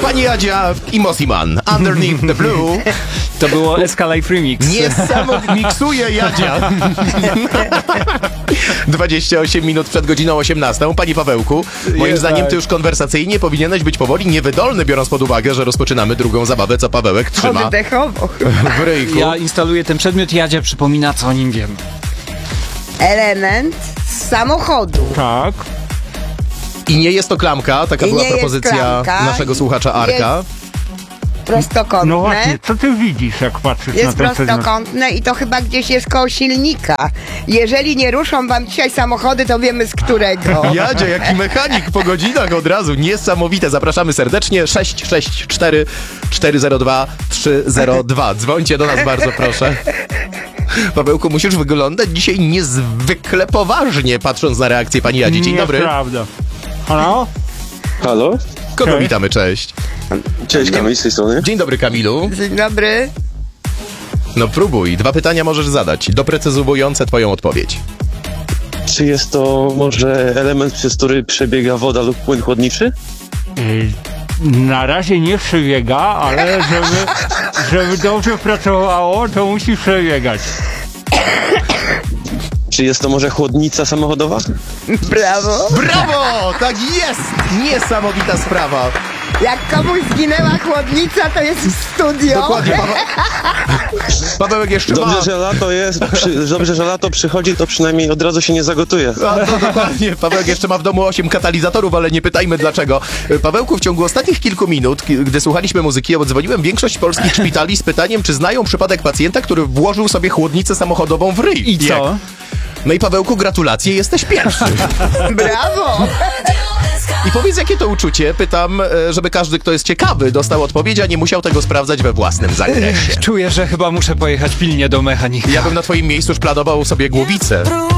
Pani Jadzia i Mosiman. Underneath the Blue. To było Escalade Remix. Niesamowite. Miksuje Jadzia. 28 minut przed godziną 18. Panie Pawełku, moim zdaniem ty już konwersacyjnie powinieneś być powoli niewydolny, biorąc pod uwagę, że rozpoczynamy drugą zabawę, co Pawełek trzyma Oddechowo. w ryjku. Ja instaluję ten przedmiot, Jadzia przypomina, co o nim wiem. Element z samochodu. Tak. I nie jest to klamka, taka I była nie jest propozycja klamka, naszego słuchacza Arka. Prostokątne. No właśnie, co ty widzisz, jak patrzysz na Jest ten przedmiot? prostokątne i to chyba gdzieś jest koło silnika. Jeżeli nie ruszą wam dzisiaj samochody, to wiemy z którego. Jadzia, jaki mechanik po godzinach od razu. Niesamowite. Zapraszamy serdecznie. 664 402 302. Dzwońcie do nas bardzo, proszę. Pawełku, musisz wyglądać dzisiaj niezwykle poważnie, patrząc na reakcję pani Jadzi. Dzień dobry. Nieprawda. Halo? Halo? Kogo Cześć. witamy? Cześć. Cześć, Kamil z tej strony. Dzień dobry, Kamilu. Dzień dobry. No próbuj. 2 pytania możesz zadać, doprecyzowujące twoją odpowiedź. Czy jest to może element, przez który przebiega woda lub płyn chłodniczy? Na razie nie przebiega, ale żeby dobrze pracowało, to musi przebiegać. Czy jest to może chłodnica samochodowa? Brawo. Brawo! Tak jest! Niesamowita sprawa. Jak komuś zginęła chłodnica, to jest w studio. Dokładnie, Pawełek jeszcze ma... Dobrze, że lato przychodzi, to przynajmniej od razu się nie zagotuje. A, to dokładnie. Pawełek jeszcze ma w domu 8 katalizatorów, ale nie pytajmy dlaczego. Pawełku, w ciągu ostatnich kilku minut, gdy słuchaliśmy muzyki, odzwoniłem większość polskich szpitali z pytaniem, czy znają przypadek pacjenta, który włożył sobie chłodnicę samochodową w ryj. I co? No i Pawełku, gratulacje, jesteś pierwszy. Brawo. I powiedz, jakie to uczucie? Pytam, żeby każdy, kto jest ciekawy, dostał odpowiedź, a nie musiał tego sprawdzać we własnym zakresie. Czuję, że chyba muszę pojechać pilnie do mechanika. Ja bym na twoim miejscu już planował sobie głowicę.